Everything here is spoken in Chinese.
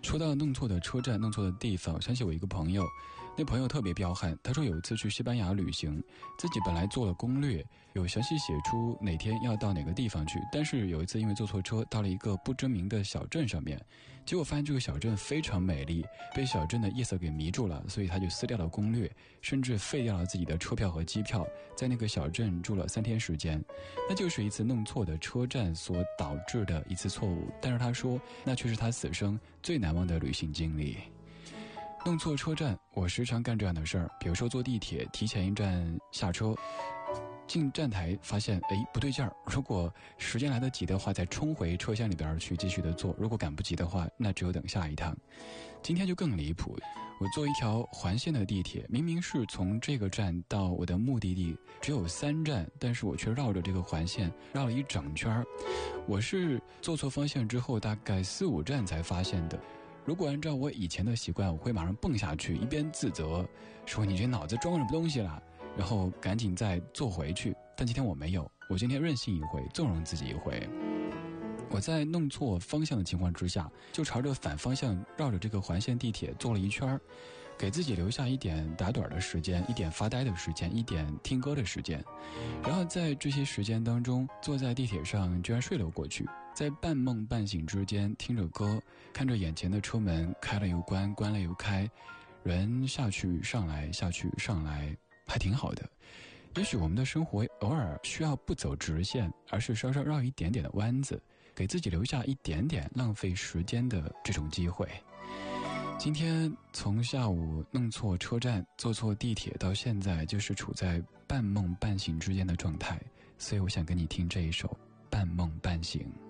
说到弄错的车站、弄错的地方，想起我一个朋友，那朋友特别彪悍。他说有一次去西班牙旅行，自己本来做了攻略，有详细写出哪天要到哪个地方去，但是有一次因为坐错车，到了一个不知名的小镇上面，结果发现这个小镇非常美丽，被小镇的夜色给迷住了，所以他就撕掉了攻略，甚至废掉了自己的车票和机票，在那个小镇住了3天时间。那就是一次弄错的车站所导致的一次错误，但是他说那却是他此生最难忘的旅行经历。弄错车站，我时常干这样的事儿，比如说坐地铁提前一站下车，进站台发现不对劲儿，如果时间来得及的话再冲回车厢里边去继续的坐，如果赶不及的话那只有等下一趟。今天就更离谱，我坐一条环线的地铁，明明是从这个站到我的目的地只有3站，但是我却绕着这个环线绕了一整圈。我是坐错方向之后大概4、5站才发现的。如果按照我以前的习惯，我会马上蹦下去，一边自责说你这脑子装什么东西啦，然后赶紧再坐回去。但今天我没有，我今天任性一回，纵容自己一回。我在弄错方向的情况之下，就朝着反方向绕着这个环线地铁坐了一圈，给自己留下一点打盹的时间，一点发呆的时间，一点听歌的时间。然后在这些时间当中，坐在地铁上居然睡了过去，在半梦半醒之间听着歌，看着眼前的车门开了又关，关了又开，人下去上来，下去上来，还挺好的。也许我们的生活偶尔需要不走直线，而是稍稍绕一点点的弯子，给自己留下一点点浪费时间的这种机会。今天从下午弄错车站，坐错地铁到现在，就是处在半梦半醒之间的状态，所以我想跟你听这一首《半梦半醒》。